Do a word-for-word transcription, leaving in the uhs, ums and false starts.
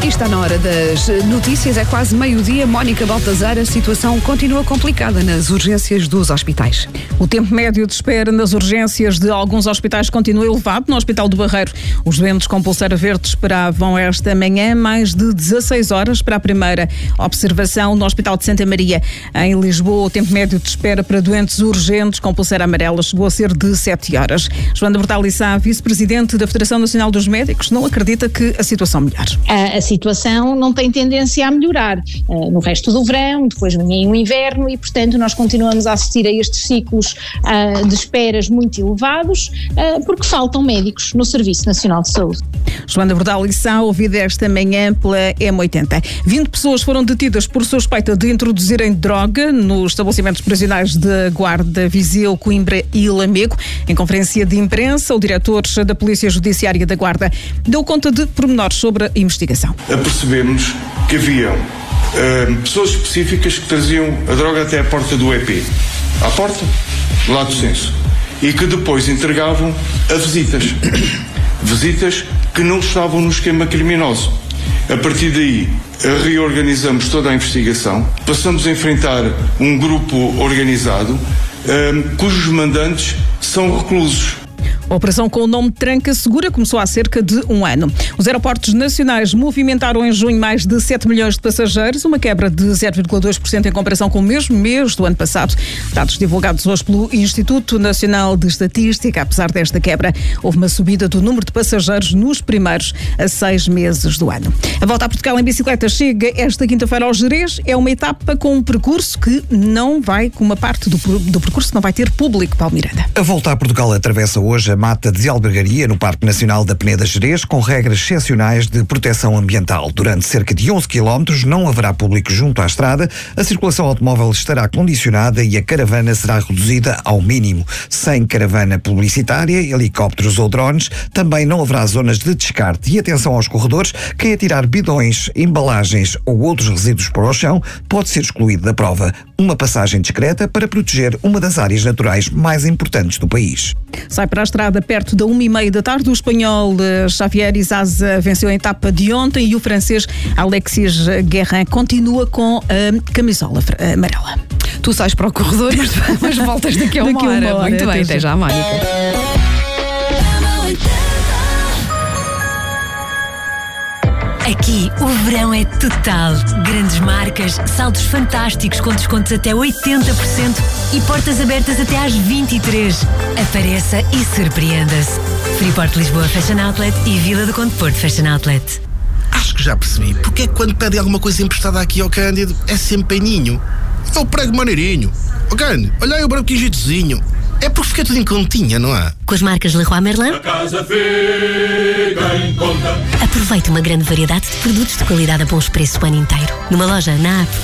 E está na hora das notícias, é quase meio-dia. Mónica Baltazar, a situação continua complicada nas urgências dos hospitais. O tempo médio de espera nas urgências de alguns hospitais continua elevado. No Hospital do Barreiro, os doentes com pulseira verde esperavam esta manhã mais de dezasseis horas para a primeira observação. No Hospital de Santa Maria, em Lisboa, o tempo médio de espera para doentes urgentes com pulseira amarela chegou a ser de sete horas. Joana Bertaliçá, vice-presidente da Federação Nacional dos Médicos, não acredita que a situação melhore. A, a situação não tem tendência a melhorar uh, no resto do verão, depois vem o inverno e, portanto, nós continuamos a assistir a estes ciclos uh, de esperas muito elevados uh, porque faltam médicos no Serviço Nacional de Saúde. Joana Bertaliçá, ouvida esta manhã pela M oitenta. vinte pessoas foram detidas por suspeita de introduzirem droga nos estabelecimentos prisionais de Guarda, Viseu, Coimbra e Lamego. Em conferência de imprensa, o diretor da Polícia Judiciária da Guarda deu conta de pormenores sobre a investigação. Apercebemos que haviam uh, pessoas específicas que traziam a droga até a porta do E P, à porta, lá do censo, e que depois entregavam a visitas, visitas que não estavam no esquema criminoso. A partir daí, reorganizamos toda a investigação, passamos a enfrentar um grupo organizado, uh, cujos mandantes são reclusos. A operação com o nome Tranca Segura começou há cerca de um ano. Os aeroportos nacionais movimentaram em junho mais de sete milhões de passageiros, uma quebra de zero vírgula dois por cento em comparação com o mesmo mês do ano passado. Dados divulgados hoje pelo Instituto Nacional de Estatística. Apesar desta quebra, houve uma subida do número de passageiros nos primeiros seis meses do ano. A volta a Portugal em bicicleta chega esta quinta-feira ao Gerês. É uma etapa com um percurso que não vai, com uma parte do, do percurso não vai ter público, Paulo Miranda. A volta a Portugal atravessa hoje a Mata de Albergaria, no Parque Nacional da Peneda Gerês, com regras excepcionais de proteção ambiental. Durante cerca de onze quilómetros não haverá público junto à estrada, a circulação automóvel estará condicionada e a caravana será reduzida ao mínimo. Sem caravana publicitária, helicópteros ou drones, também não haverá zonas de descarte. E atenção aos corredores, quem atirar bidões, embalagens ou outros resíduos para o chão pode ser excluído da prova. Uma passagem discreta para proteger uma das áreas naturais mais importantes do país. Sai para a estrada perto da uma e meia da tarde. O espanhol Xavier Izaza venceu a etapa de ontem e o francês Alexis Guérin continua com a camisola amarela. Tu sais para o corredor, mas, mas voltas daqui a uma, daqui hora. uma hora. Muito bem, até já, Mónica. Aqui o verão é total. Grandes marcas, saldos fantásticos com descontos até oitenta por cento e portas abertas até às vinte e três. Apareça e surpreenda-se. Freeport Lisboa Fashion Outlet e Vila do Conde Porto Fashion Outlet. Acho que já percebi. Porque é que quando pedem alguma coisa emprestada aqui ao Cândido é sempre paninho? É o prego maneirinho. Ó Cândido, olha aí o branco quinjitozinho. É porque fica tudo em continha, não é? Com as marcas Leroy Merlin, a casa fica em conta. Aproveite uma grande variedade de produtos de qualidade a bons preços o ano inteiro. Numa loja, na app